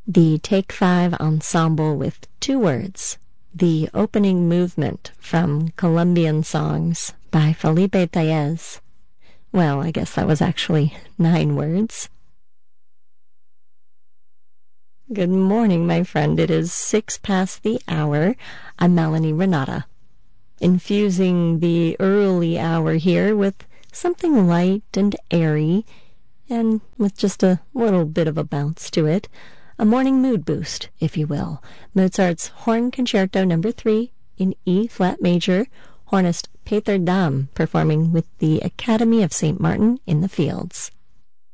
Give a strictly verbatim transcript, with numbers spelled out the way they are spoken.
The Take Five Ensemble with Two Words, the opening movement from Colombian Songs by Felipe Tellez. Well, I guess that was actually nine words. Good morning, my friend. It is six past the hour. I'm Melanie Renata, infusing the early hour here with something light and airy, and with just a little bit of a bounce to it. A morning mood boost, if you will. Mozart's Horn Concerto Number Three in E flat major. Hornist Peter Dam performing with the Academy of Saint Martin in the Fields.